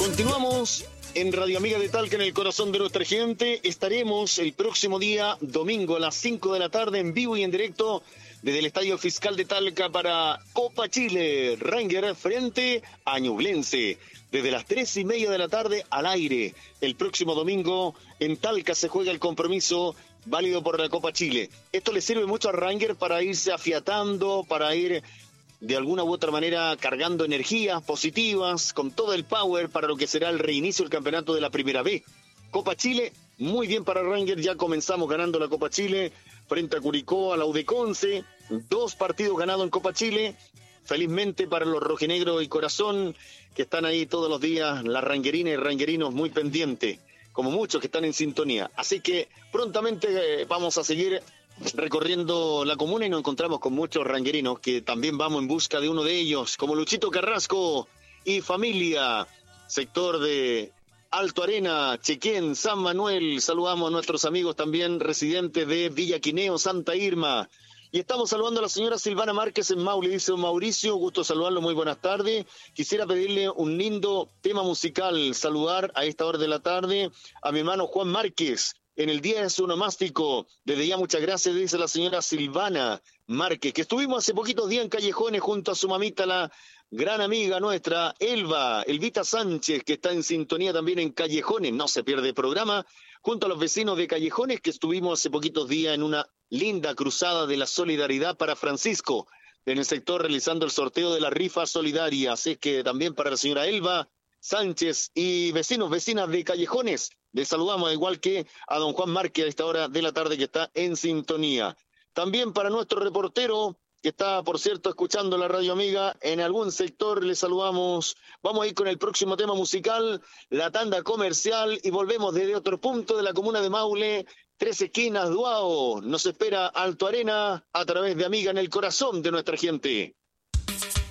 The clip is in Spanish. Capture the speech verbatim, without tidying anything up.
Continuamos en Radio Amiga de Talca, en el corazón de nuestra gente. Estaremos el próximo día, domingo, a las cinco de la tarde, en vivo y en directo desde el Estadio Fiscal de Talca para Copa Chile, Ranger frente a Ñublense. Desde las tres y media de la tarde al aire. El próximo domingo en Talca se juega el compromiso válido por la Copa Chile. Esto le sirve mucho a Ranger para irse afiatando, para ir de alguna u otra manera cargando energías positivas, con todo el power para lo que será el reinicio del campeonato de la Primera B. Copa Chile, muy bien para Ranger, ya comenzamos ganando la Copa Chile frente a Curicó, a la U D Conce, dos partidos ganados en Copa Chile, felizmente para los rojinegros y corazón, que están ahí todos los días, las ranguerinas y ranguerinos muy pendientes, como muchos que están en sintonía. Así que prontamente eh, vamos a seguir recorriendo la comuna y nos encontramos con muchos ranguerinos que también vamos en busca de uno de ellos, como Luchito Carrasco y familia, sector de Alto Arena, Chequén, San Manuel. Saludamos a nuestros amigos también residentes de Villa Quineo, Santa Irma. Y estamos saludando a la señora Silvana Márquez en Maule. Dice: Mauricio, gusto saludarlo, muy buenas tardes. Quisiera pedirle un lindo tema musical, saludar a esta hora de la tarde a mi hermano Juan Márquez en el día de su onomástico. Desde ya muchas gracias, dice la señora Silvana Márquez, que estuvimos hace poquitos días en Callejones junto a su mamita, la gran amiga nuestra, Elba, Elvita Sánchez, que está en sintonía también en Callejones, no se pierde el programa, junto a los vecinos de Callejones, que estuvimos hace poquitos días en una linda cruzada de la solidaridad para Francisco, en el sector realizando el sorteo de la rifa solidaria. Así que también para la señora Elba Sánchez y vecinos, vecinas de Callejones, les saludamos, igual que a don Juan Márquez a esta hora de la tarde que está en sintonía. También para nuestro reportero, que está, por cierto, escuchando la Radio Amiga en algún sector, les saludamos. Vamos a ir con el próximo tema musical, la tanda comercial, y volvemos desde otro punto de la comuna de Maule, Tres Esquinas, Duao. Nos espera Alto Arena a través de Amiga en el corazón de nuestra gente.